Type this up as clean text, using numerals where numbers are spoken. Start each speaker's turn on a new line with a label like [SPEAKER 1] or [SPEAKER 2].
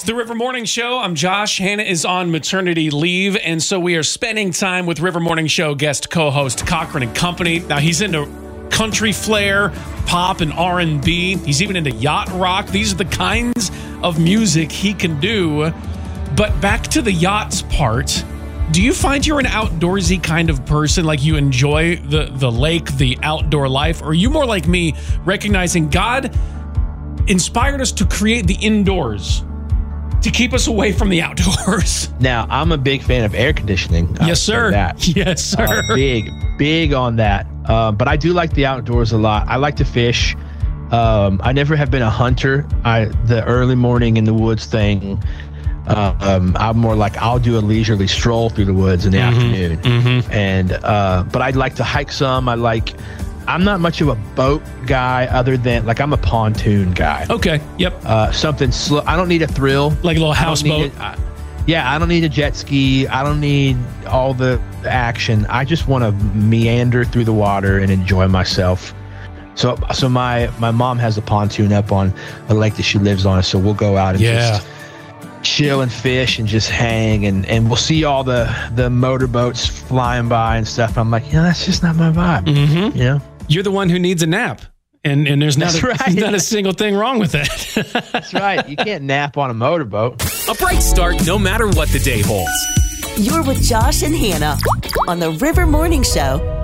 [SPEAKER 1] The River Morning Show. I'm Josh. Hannah is on maternity leave, and so we are spending time with River Morning Show guest co-host Cochran and Company. Now, he's into country flair, pop, and R&B. He's even into yacht rock. These are the kinds of music he can do. But back to the yachts part, do you find you're an outdoorsy kind of person? Like you enjoy the lake, the outdoor life? Or are you more like me, recognizing God inspired us to create the indoors to keep us away from the outdoors?
[SPEAKER 2] Now, I'm a big fan of air conditioning.
[SPEAKER 1] Yes, sir. Yes, sir.
[SPEAKER 2] Big on that. But I do like the outdoors a lot. I like to fish. I never have been a hunter. The early morning in the woods thing, I'm more like I'll do a leisurely stroll through the woods in the afternoon. And but I'd like to hike some. I'm not much of a boat guy other than like I'm a pontoon guy.
[SPEAKER 1] Okay. Yep.
[SPEAKER 2] Something slow. I don't need a thrill.
[SPEAKER 1] Like a little houseboat.
[SPEAKER 2] I don't need a jet ski. I don't need all the action. I just want to meander through the water and enjoy myself. So my mom has a pontoon up on a lake that she lives on. So we'll go out and just chill and fish and just hang and we'll see all the motorboats flying by and stuff. I'm like, that's just not my vibe. You know?
[SPEAKER 1] You're the one who needs a nap. And there's not a single thing wrong with that.
[SPEAKER 2] That's right. You can't nap on a motorboat.
[SPEAKER 3] A bright start no matter what the day holds.
[SPEAKER 4] You're with Josh and Hannah on the River Morning Show.